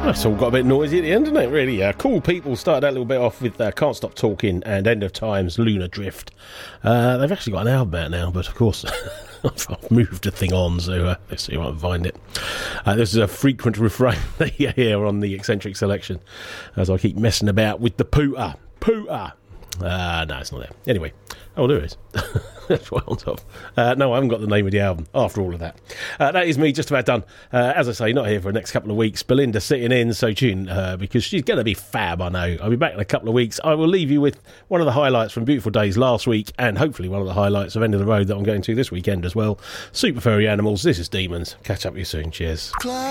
That's all got a bit noisy at the end, didn't it, really? Cool People started that little bit off with Can't Stop Talking and End of Time's Lunar Drift. They've actually got an album out now, but of course I've moved the thing on, so let's see if I can find it. This is a frequent refrain that you hear on the Eccentric Selection as I keep messing about with the pooter. No, it's not there. Anyway, there it is. That's right on top. No, I haven't got the name of the album after all of that. That is me just about done. As I say, not here for the next couple of weeks. Belinda sitting in, so tune because she's going to be fab, I know. I'll be back in a couple of weeks. I will leave you with one of the highlights from Beautiful Days last week and hopefully one of the highlights of End of the Road that I'm going to this weekend as well. Super Furry Animals, this is Demons. Catch up with you soon. Cheers.